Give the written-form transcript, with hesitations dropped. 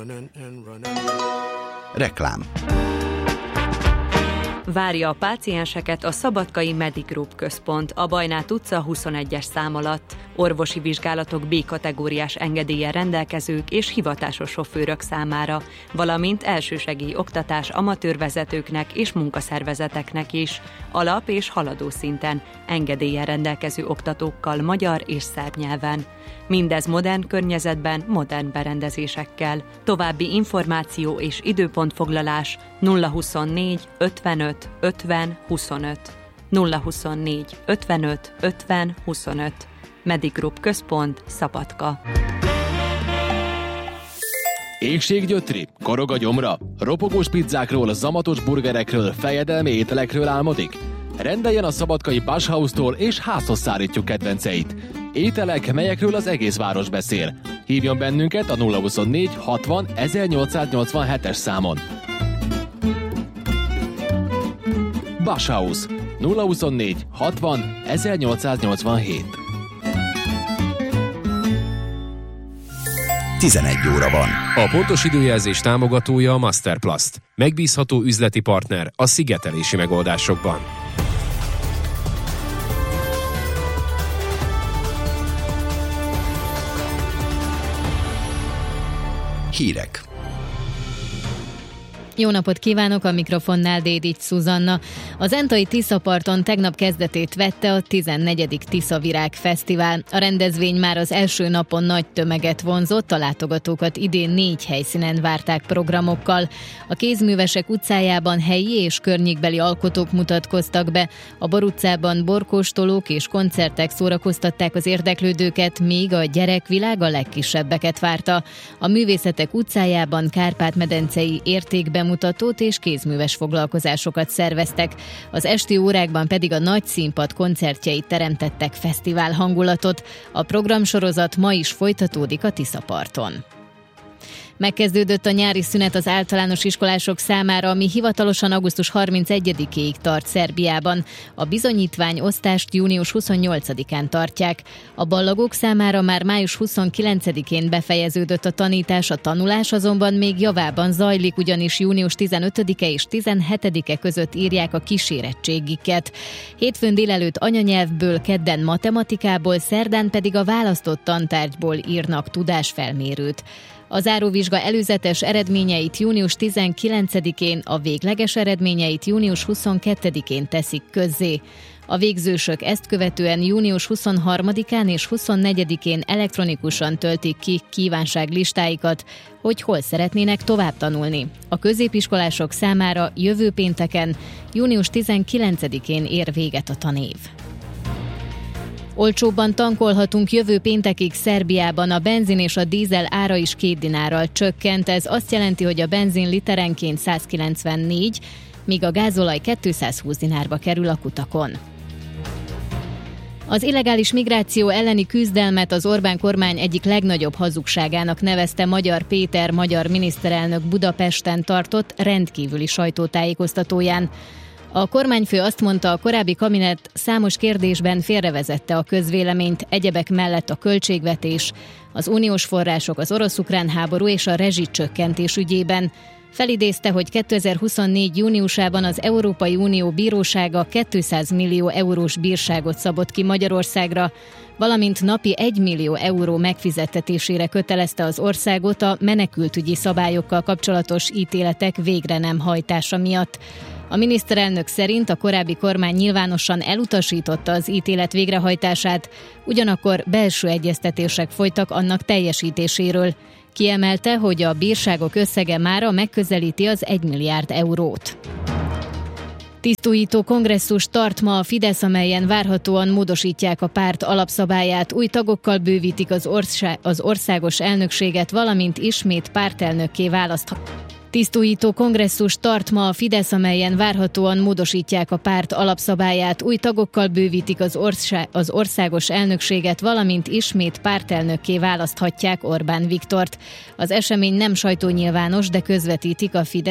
Reklám. Várja a pácienseket a Szabadkai Medigroup központ a Bajnát utca 21-es szám alatt. Orvosi vizsgálatok B-kategóriás engedéllyel rendelkezők és hivatásos sofőrök számára, valamint elsősegély oktatás amatőrvezetőknek és munkaszervezeteknek is, alap- és haladó szinten, engedéllyel rendelkező oktatókkal magyar és szerb nyelven. Mindez modern környezetben, modern berendezésekkel. További információ és időpontfoglalás 024 55 50 25. 024 55 50 25. Medigroup központ, Szabadka. Éhséggyötri, korog a gyomra, ropogós pizzákról, zamatos burgerekről, fejedelmi ételekről álmodik? Rendeljen a szabadkai Basshaustól és házhoz szállítjuk kedvenceit. Ételek, melyekről az egész város beszél. Hívjon bennünket a 024 60 1887-es számon. Basshaus 024 60 1887. 11 óra van. A pontos időjelzés támogatója a Masterplast. Megbízható üzleti partner a szigetelési megoldásokban. Hírek. Jó napot kívánok, a mikrofonnál Dédics Szuzanna. Az entai Tiszaparton tegnap kezdetét vette a 14. Tiszavirág Fesztivál. A rendezvény már az első napon nagy tömeget vonzott, a látogatókat idén 4 helyszínen várták programokkal. A Kézművesek utcájában helyi és környékbeli alkotók mutatkoztak be, a Bor utcában borkóstolók és koncertek szórakoztatták az érdeklődőket, míg a gyerekvilág a legkisebbeket várta. A Művészetek utcájában Kárpát-medencei értékbemutatót és kézműves foglalkozásokat szerveztek. Az esti órákban pedig a nagy színpad koncertjeit teremtettek fesztivál hangulatot. A programsorozat ma is folytatódik a Tiszaparton. Megkezdődött a nyári szünet az általános iskolások számára, ami hivatalosan augusztus 31-éig tart Szerbiában. A bizonyítványosztást június 28-án tartják. A ballagók számára már május 29-én befejeződött a tanítás, a tanulás azonban még javában zajlik, ugyanis június 15-e és 17-e között írják a kísérettségiket. Hétfőn délelőtt anyanyelvből, kedden matematikából, szerdán pedig a választott tantárgyból írnak tudásfelmérőt. A záróvizsga előzetes eredményeit június 19-én, a végleges eredményeit június 22-én teszik közzé. A végzősök ezt követően június 23-án és 24-én elektronikusan töltik ki kívánságlistáikat, hogy hol szeretnének tovább tanulni. A középiskolások számára jövő pénteken, június 19-én ér véget a tanév. Olcsóbban tankolhatunk jövő péntekig Szerbiában, a benzin és a dízel ára is 2 dinárral csökkent. Ez azt jelenti, hogy a benzin literenként 194, míg a gázolaj 220 dinárba kerül a kutakon. Az illegális migráció elleni küzdelmet az Orbán kormány egyik legnagyobb hazugságának nevezte Magyar Péter magyar miniszterelnök Budapesten tartott rendkívüli sajtótájékoztatóján. A kormányfő azt mondta, a korábbi kabinet számos kérdésben félrevezette a közvéleményt, egyebek mellett a költségvetés, az uniós források, az orosz-ukrán háború és a rezsicsökkentés ügyében. Felidézte, hogy 2024. júniusában az Európai Unió bírósága 200 millió eurós bírságot szabott ki Magyarországra, valamint napi 1 millió euró megfizettetésére kötelezte az országot a menekültügyi szabályokkal kapcsolatos ítéletek végre nem hajtása miatt. A miniszterelnök szerint a korábbi kormány nyilvánosan elutasította az ítélet végrehajtását, ugyanakkor belső egyeztetések folytak annak teljesítéséről. Kiemelte, hogy a bírságok összege mára megközelíti az 1 milliárd eurót. Tisztújító kongresszus tart ma a Fidesz, amelyen várhatóan módosítják a párt alapszabályát, új tagokkal bővítik az országos elnökséget, valamint ismét pártelnökké választhatják. Tisztújító kongresszus tart ma a Fidesz, amelyen várhatóan módosítják a párt alapszabályát, új tagokkal bővítik az országos elnökséget, valamint ismét pártelnökké választhatják Orbán Viktort. Az esemény nem sajtónyilvános, de közvetítik a Fidesz